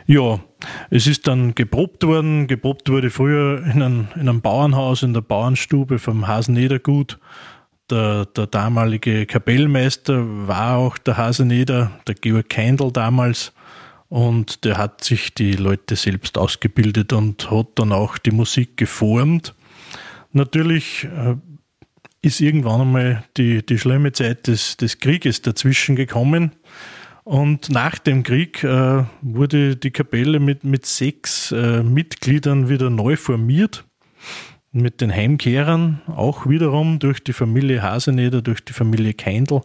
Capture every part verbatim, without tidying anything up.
Ja, es ist dann geprobt worden. Geprobt wurde früher in einem, in einem Bauernhaus, in der Bauernstube vom Haseneder-Gut. Der, der damalige Kapellmeister war auch der Haseneder, der Georg Keindl damals. Und der hat sich die Leute selbst ausgebildet und hat dann auch die Musik geformt. Natürlich äh, ist irgendwann einmal die, die schlimme Zeit des, des Krieges dazwischen gekommen. Und nach dem Krieg äh, wurde die Kapelle mit, mit sechs äh, Mitgliedern wieder neu formiert. Mit den Heimkehrern, auch wiederum durch die Familie Haseneder, durch die Familie Keindl.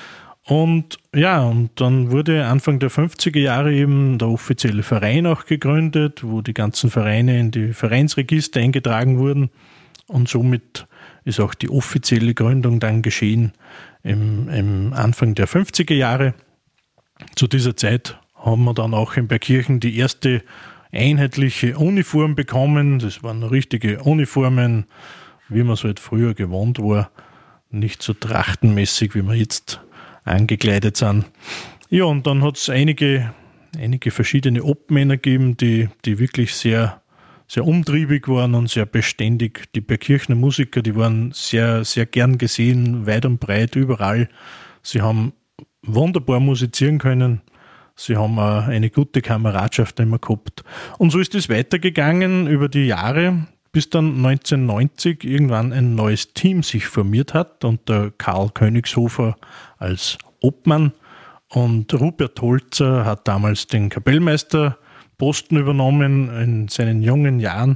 Und ja, und dann wurde Anfang der fünfziger Jahre eben der offizielle Verein auch gegründet, wo die ganzen Vereine in die Vereinsregister eingetragen wurden. Und somit ist auch die offizielle Gründung dann geschehen im, im Anfang der fünfziger Jahre. Zu dieser Zeit haben wir dann auch in Beikirchen die erste einheitliche Uniform bekommen. Das waren richtige Uniformen, wie man es halt früher gewohnt war. Nicht so trachtenmäßig, wie wir jetzt angekleidet sind. Ja, und dann hat es einige, einige verschiedene Obmänner gegeben, die, die wirklich sehr, sehr umtriebig waren und sehr beständig. Die Beikirchener Musiker, die waren sehr, sehr gern gesehen, weit und breit, überall. Sie haben wunderbar musizieren können. Sie haben auch eine gute Kameradschaft immer gehabt. Und so ist es weitergegangen über die Jahre, bis dann neunzehnhundertneunzig irgendwann ein neues Team sich formiert hat und der Karl Königshofer als Obmann und Rupert Holzer hat damals den Kapellmeisterposten übernommen in seinen jungen Jahren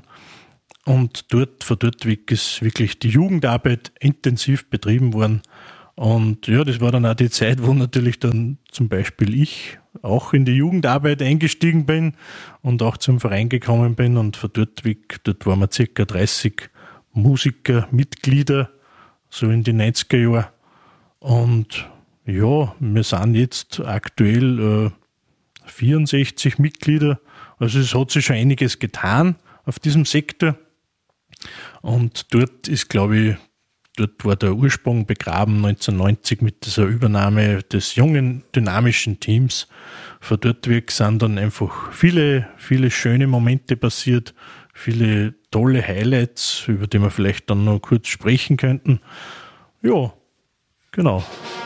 und dort, von dort weg ist wirklich die Jugendarbeit intensiv betrieben worden. Und ja, das war dann auch die Zeit, wo natürlich dann zum Beispiel ich auch in die Jugendarbeit eingestiegen bin und auch zum Verein gekommen bin und von dort weg, dort waren wir circa dreißig Musiker, Mitglieder, so in die neunziger Jahre. Und ja, wir sind jetzt aktuell äh, vierundsechzig Mitglieder, also es hat sich schon einiges getan auf diesem Sektor und dort ist, glaube ich, dort war der Ursprung begraben, neunzehnhundertneunzig mit dieser Übernahme des jungen, dynamischen Teams. Von dort weg sind dann einfach viele, viele schöne Momente passiert, viele tolle Highlights, über die wir vielleicht dann noch kurz sprechen könnten. Ja, genau.